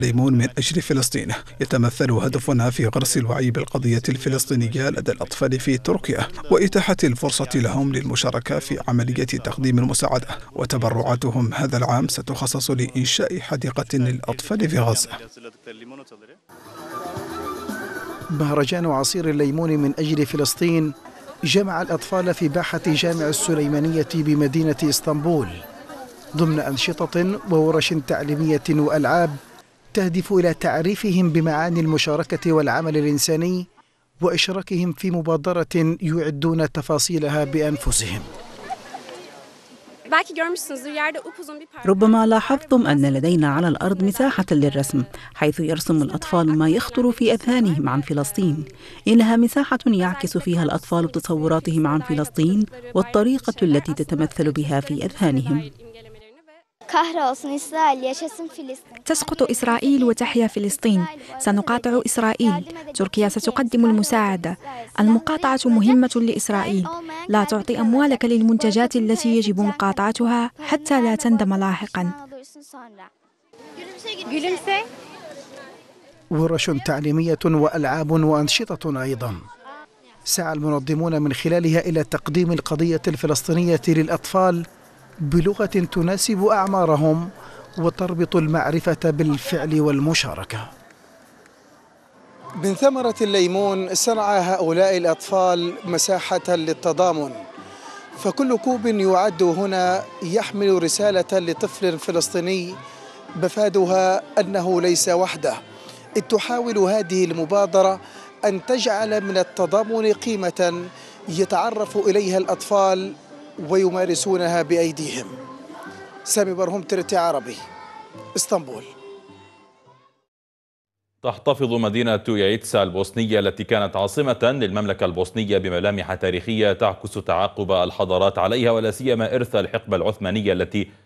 ليمون من أجل فلسطين يتمثل هدفها في غرس الوعي بالقضية الفلسطينية لدى الأطفال في تركيا وإتاحة الفرصة لهم للمشاركة في عملية تقديم المساعدة، وتبرعاتهم هذا العام ستخصص لإنشاء حديقة للأطفال في غزة. مهرجان عصير الليمون من أجل فلسطين جمع الأطفال في باحة جامع السليمانية بمدينة اسطنبول ضمن أنشطة وورش تعليمية وألعاب تهدف إلى تعريفهم بمعاني المشاركة والعمل الإنساني وإشراكهم في مبادرة يعدون تفاصيلها بأنفسهم. ربما لاحظتم أن لدينا على الأرض مساحة للرسم، حيث يرسم الأطفال ما يخطر في أذهانهم عن فلسطين. إنها مساحة يعكس فيها الأطفال تصوراتهم عن فلسطين والطريقة التي تتمثل بها في أذهانهم. تسقط إسرائيل وتحيا فلسطين. سنقاطع إسرائيل. تركيا ستقدم المساعدة. المقاطعة مهمة لإسرائيل. لا تعطي أموالك للمنتجات التي يجب مقاطعتها حتى لا تندم لاحقا. ورش تعليمية وألعاب وأنشطة أيضا سعى المنظمون من خلالها إلى تقديم القضية الفلسطينية للأطفال بلغة تناسب أعمارهم وتربط المعرفة بالفعل والمشاركة. من ثمرة الليمون صنع هؤلاء الأطفال مساحة للتضامن، فكل كوب يعد هنا يحمل رسالة لطفل فلسطيني مفادها أنه ليس وحده، إذ تحاول هذه المبادرة أن تجعل من التضامن قيمة يتعرف إليها الأطفال ويمارسونها بأيديهم. سامي برهم، ترتي عربي، اسطنبول. تحتفظ مدينة يايتسا البوسنية التي كانت عاصمة للمملكة البوسنية بملامح تاريخية تعكس تعاقب الحضارات عليها، ولا سيما إرث الحقبة العثمانية التي